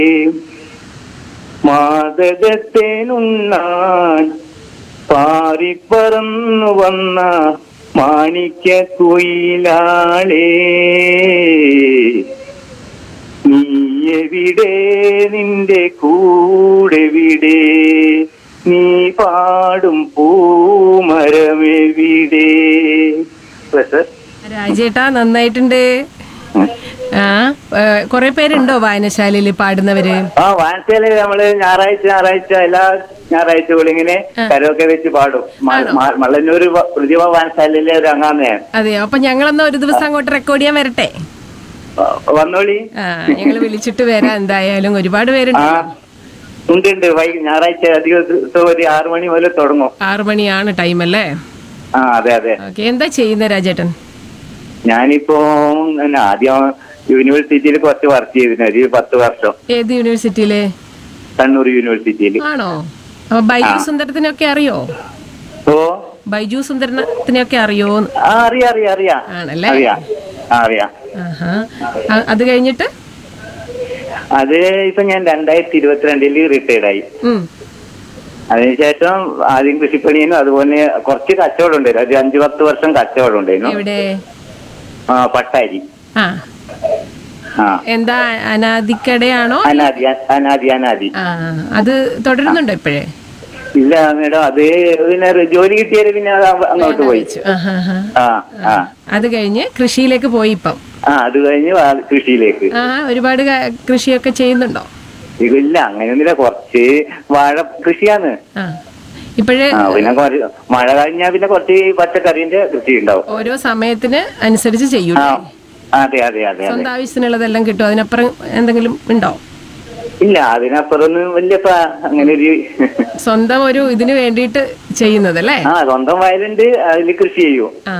മാതകത്തേനുണ്ണാൻ പാറിപ്പറന്നു വന്ന മാണിക്യ കുയിലാളേ, നീ എവിടെ, നിന്റെ കൂടെവിടെ, നീ പാടും പൂമരമെവിടെ. രാജേട്ടാ നന്നായിട്ടുണ്ട്. ആ കൊറേ പേരുണ്ടോ വായനശാലയിൽ പാടുന്നവര്? ആ, വായനശാലയിൽ നമ്മള് ഞായറാഴ്ച എല്ലാ ഞായറാഴ്ചകളും ഇങ്ങനെ കരോക്കെ വെച്ച് പാടും. മള്ളന്നൂർ പ്രതിഭ വായനശാലയിലെ ഒരു അംഗാണ്. അതെയോ? അപ്പൊ ഞങ്ങളൊന്ന് ഒരു ദിവസം അങ്ങോട്ട് റെക്കോർഡ് ചെയ്യാൻ വരട്ടെ? വന്നോളി. ഞങ്ങള് വിളിച്ചിട്ട് വരാം. എന്തായാലും ഒരുപാട് പേരുണ്ട്. ഉണ്ട്. ഞായറാഴ്ച അധികം ഒരു 6 മണി മുതൽ തുടങ്ങും. 6 മണിയാണ് ടൈം അല്ലേ? അതെ. എന്താ ചെയ്യുന്ന രാജേട്ടൻ? ഞാനിപ്പോ ആദ്യം യൂണിവേഴ്സിറ്റിയിൽ കുറച്ച് വർക്ക് ചെയ്തിരുന്നു, ഒരു 10 വർഷം. ഏത് യൂണിവേഴ്സിറ്റിയില്? കണ്ണൂർ യൂണിവേഴ്സിറ്റിയിൽ. ആണോ? അപ്പൊ ബൈജു സുന്ദരത്തിനൊക്കെ അറിയോ? ഓ, ബൈജു സുന്ദരത്തിനൊക്കെ അറിയോ? അറിയാം. ആണല്ലേ? അറിയാം. അത് കഴിഞ്ഞിട്ട് അത് ഇപ്പൊ ഞാൻ 2022 റിട്ടയർഡ് ആയി. അതിനുശേഷം ആദ്യം കൃഷിപ്പണിയും അതുപോലെ കുറച്ച് കച്ചവടം ഉണ്ടായിരുന്നു. ഒരു 5-10 വർഷം കച്ചവടം ഉണ്ടായിരുന്നു. പട്ടാരി. എന്താ അനാദിക്കടയാണോ? അനാദി. അത് തുടരുന്നുണ്ടോ ഇപ്പോഴേ? ഇല്ല മേഡം, അത് പിന്നെ ജോലി കിട്ടിയാല് പിന്നെ അങ്ങോട്ട് പോയി. അത് കഴിഞ്ഞ് കൃഷിയിലേക്ക് പോയി ഇപ്പം? അത് കഴിഞ്ഞ് കൃഷിയിലേക്ക്. ഒരുപാട് കൃഷിയൊക്കെ ചെയ്യുന്നുണ്ടോ? ഇല്ല, അങ്ങനെയൊന്നുമില്ല. കുറച്ച് വാഴ കൃഷിയാണ് ഇപ്പോഴേ. പിന്നെ മഴ കഴിഞ്ഞാൽ പിന്നെ കുറച്ച് പച്ചക്കറിന്റെ കൃഷി ഉണ്ടാവും. ഓരോ സമയത്തിന് അനുസരിച്ച് ചെയ്യും. അതെ. സ്വന്തം ആവശ്യത്തിനുള്ളതെല്ലാം കിട്ടും. അതിനപ്പുറം എന്തെങ്കിലും ഉണ്ടോ? ഇല്ല, അതിനപ്പുറം ഒന്നും വലിയ അങ്ങനെ ഒരു സ്വന്തം ഒരു ഇതിന് വേണ്ടിയിട്ട് ചെയ്യുന്നതല്ലേ? സ്വന്തം വയലുണ്ട്, അതിൽ കൃഷി ചെയ്യും.